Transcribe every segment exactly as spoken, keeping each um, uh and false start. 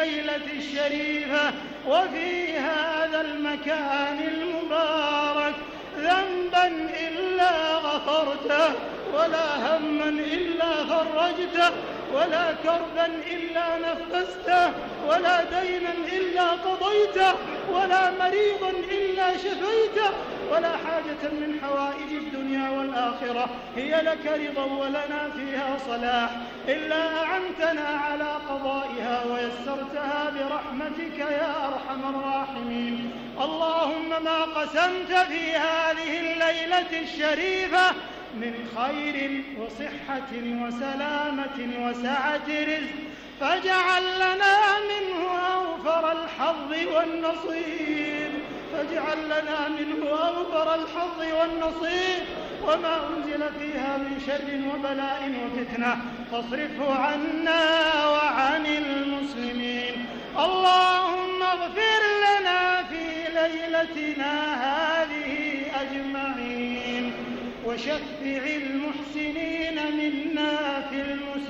الليلة الشريفة وفي هذا المكان المبارك ذنبا إلا غفرته، ولا هما إلا فرجته، ولا كربا إلا نفسته، ولا دينا إلا قضيته، ولا مريضا إلا شفيته، ولا حاجة من حوائج الدنيا والآخرة هي لك رضا ولنا فيها صلاح إلا أعنتنا على قضائها ويسرتها برحمتك يا أرحم الراحمين. اللهم ما قسمت في هذه الليلة الشريفة من خير وصحة وسلامة وسعة رزق فاجعل لنا منه أوفر الحظ والنصيب، فاجعل لنا منه أوفر الحظ والنصيب، وما أنزل فيها من شر وبلاء وفتنة فاصرفه عنا وعن المسلمين. اللهم اغفر لنا في ليلتنا هذه أجمعين، وشفع المحسنين منا في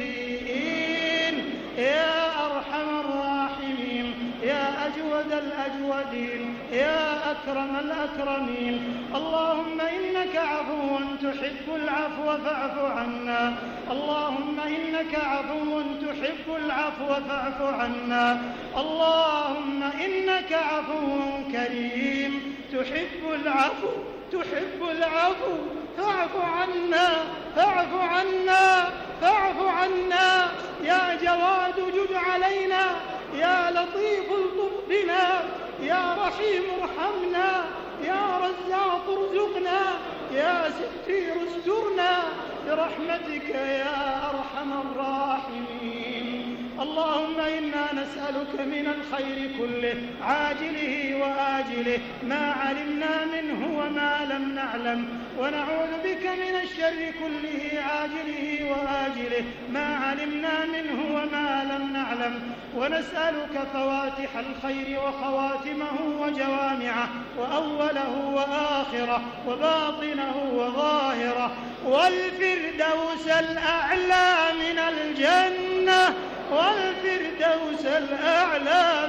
المسيئين يا أرحم الراحمين، يا أجود الأجودين، يا أكرم الأكرمين. اللهم إنك عفو تحب العفو فاعف عنا، اللهم إنك عفو تحب العفو فاعف عنا، اللهم إنك عفو كريم تحب العفو تحب العفو فاعف عنا فاعف عنا فاعف عنا يا جواد جد علينا، يا لطيف الطف بنا، يا رحيم ارحمنا، يا رزاق ارزقنا، يا ستير استرنا برحمتك يا أرحم الراحمين. اللهم إنا نسألك من الخير كله عاجله وآجله ما علمنا منه وما لم نعلم، ونعوذ بك من الشر كله عاجله وآجله ما علمنا منه وما لم نعلم، ونسألك فواتح الخير وخواتمه وجوامعه وأوله وآخره وباطنه وظاهره، والفردوس الأعلى من الجنة، والفردوس الأعلى